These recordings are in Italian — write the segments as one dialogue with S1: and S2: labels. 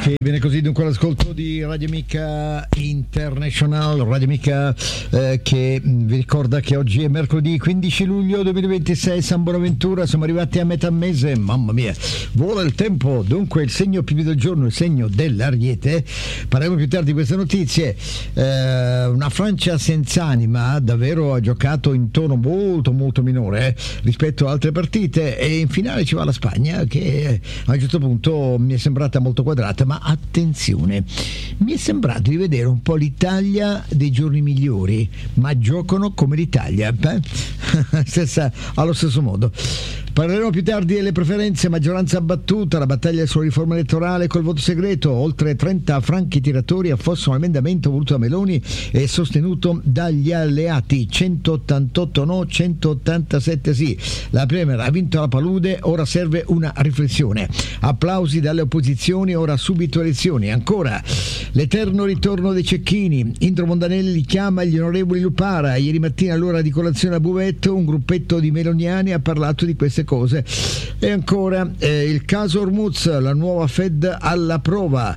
S1: Ok, bene così, dunque l'ascolto di Radio Amica International, Radio Amica che vi ricorda che oggi è mercoledì 15 luglio 2026, San Bonaventura, siamo arrivati a metà mese, mamma mia, vola il tempo. Dunque il segno più del giorno, il segno dell'Ariete. Parleremo più tardi di queste notizie. Una Francia senza anima, davvero ha giocato in tono molto molto minore rispetto a altre partite, e in finale ci va la Spagna che a un certo punto mi è sembrata molto quadrata, ma attenzione, mi è sembrato di vedere un po' l'Italia dei giorni migliori, ma giocano come l'Italia allo stesso modo. Parleremo più tardi delle preferenze, maggioranza battuta, la battaglia sulla riforma elettorale col voto segreto, oltre 30 franchi tiratori affossano l'emendamento voluto da Meloni e sostenuto dagli alleati, 188 no, 187 sì. La Premier ha vinto la palude, ora serve una riflessione. Applausi dalle opposizioni, ora subito elezioni. Ancora l'eterno ritorno dei cecchini, Indro Mondanelli li chiama gli onorevoli Lupara. Ieri mattina all'ora di colazione a Bouvet un gruppetto di meloniani ha parlato di queste cose. E ancora il caso Hormuz, la nuova Fed alla prova.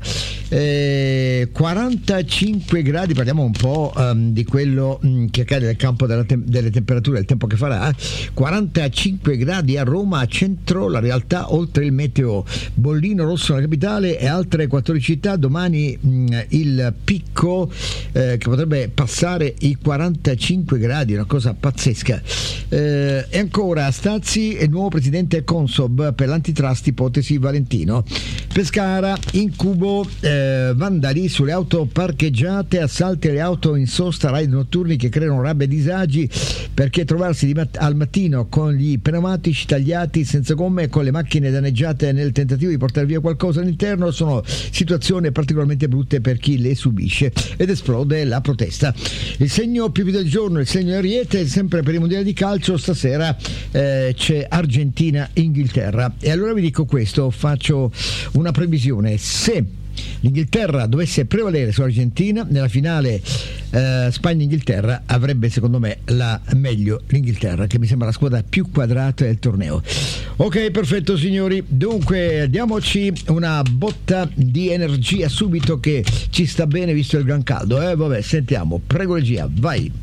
S1: 45 gradi, parliamo un po' di quello che accade nel campo delle temperature, il tempo che farà. 45 gradi a Roma centro, la realtà oltre il meteo. Bollino rosso nella capitale e altre 14 città. Domani il picco che potrebbe passare i 45 gradi, una cosa pazzesca. E ancora Stazzi è nuovo presidente Consob per l'antitrust, ipotesi Valentino. Pescara, incubo, vandali sulle auto parcheggiate, assalti alle auto in sosta, raid notturni che creano rabbia e disagi, perché trovarsi al mattino con gli pneumatici tagliati, senza gomme e con le macchine danneggiate nel tentativo di portare via qualcosa all'interno sono situazioni particolarmente brutte per chi le subisce, ed esplode la protesta. Il segno più del giorno, il segno Ariete, sempre per i mondiali di calcio. Stasera c'è Argentina-Inghilterra, e allora vi dico questo, faccio una previsione: se l'Inghilterra dovesse prevalere sull'Argentina nella finale Spagna-Inghilterra, avrebbe secondo me la meglio l'Inghilterra, che mi sembra la squadra più quadrata del torneo. Ok, perfetto signori, dunque diamoci una botta di energia subito, che ci sta bene visto il gran caldo. Vabbè, sentiamo, prego regia, vai.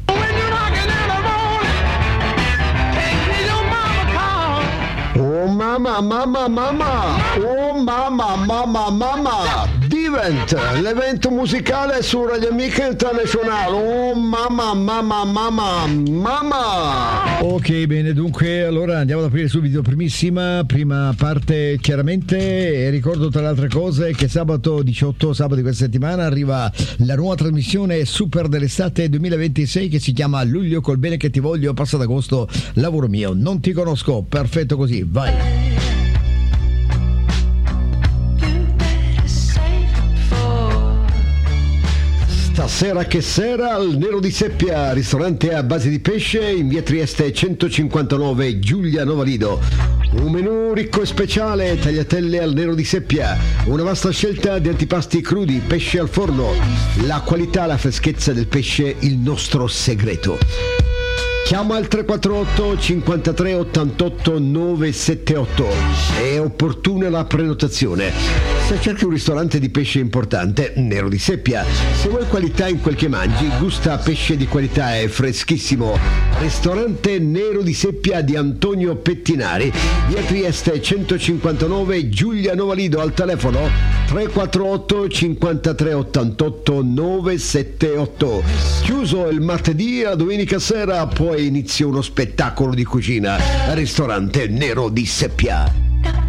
S2: Oh mamma, mamma, mamma! Oh mamma, mamma, mamma! Divent, l'evento musicale su Radio Amica International. Oh mamma, mamma, mamma, mamma!
S1: Ok, bene, dunque allora andiamo ad aprire subito prima parte, chiaramente, e ricordo tra le altre cose che sabato 18, sabato di questa settimana, arriva la nuova trasmissione super dell'estate 2026 che si chiama Luglio col bene che ti voglio, passa ad agosto, lavoro mio, non ti conosco, perfetto così, vai!
S2: Stasera che sera al Nero di Seppia, ristorante a base di pesce in via Trieste 159, Giulia Novalido. Un menù ricco e speciale, tagliatelle al Nero di Seppia, una vasta scelta di antipasti crudi, pesce al forno, la qualità, la freschezza del pesce, il nostro segreto. Chiama al 348 53 88 978, è opportuna la prenotazione. Se cerchi un ristorante di pesce importante, Nero di Seppia. Se vuoi qualità in quel che mangi, gusta pesce di qualità e freschissimo. Ristorante Nero di Seppia di Antonio Pettinari, via Trieste 159, Giulia Novalido, al telefono 348 53 88 978. Chiuso il martedì e la domenica sera, poi inizia uno spettacolo di cucina al ristorante Nero di Seppia.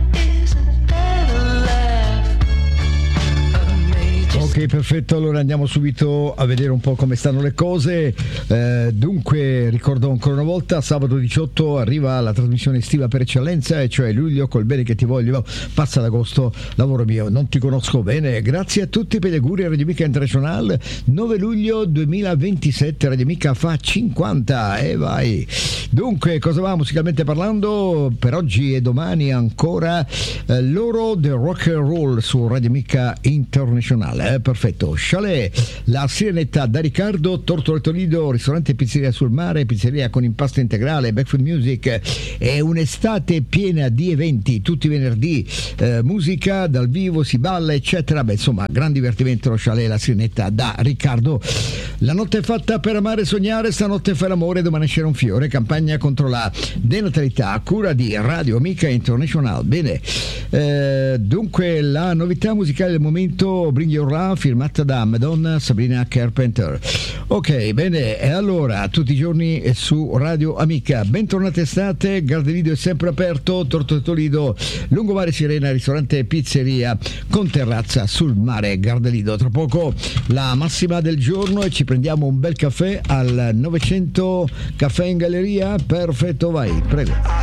S1: Ok, perfetto, allora andiamo subito a vedere un po' come stanno le cose. Dunque ricordo ancora una volta, sabato 18 arriva la trasmissione estiva per eccellenza, e cioè Luglio col bene che ti voglio, passa ad agosto, lavoro mio, non ti conosco bene. Grazie a tutti per gli auguri a Radio Amica International. 9 luglio 2027, Radio Amica fa 50, e vai. Dunque, cosa va musicalmente parlando per oggi e domani? Ancora loro The Rock and Roll su Radio Amica International, perfetto. Chalet, la Sirenetta da Riccardo, Tortoreto Lido, ristorante e pizzeria sul mare, pizzeria con impasto integrale, Backfoot Music. È un'estate piena di eventi, tutti i venerdì, musica dal vivo, si balla eccetera. Beh, insomma, gran divertimento. Chalet, la Sirenetta da Riccardo. La notte è fatta per amare e sognare, stanotte fa l'amore, domani nascerà un fiore. Campagna contro la denatalità a cura di Radio Amica International. Bene, dunque la novità musicale del momento, Bring Your Love, firmata da Madonna, Sabrina Carpenter. Ok, bene, e allora tutti i giorni su Radio Amica. Bentornati estate, Gardelido è sempre aperto, Tortoreto Lido, Lungomare Sirena, ristorante e pizzeria con terrazza sul mare, Gardelido. Tra poco la massima del giorno e ci prendiamo un bel caffè al 900 Caffè in Galleria. Perfetto, vai, prego.